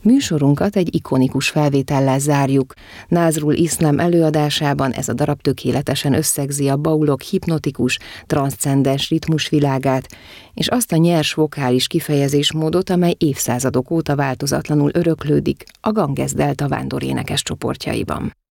Műsorunkat egy ikonikus felvétellel zárjuk. Nazrul Islam előadásában ez a darab tökéletesen összegzi a baulok hipnotikus, transzcendens ritmusvilágát, és azt a nyers vokális kifejezésmódot, amely évszázadok óta változatlanul öröklődik a Ganges-delta vándorénekes csoportjaiban.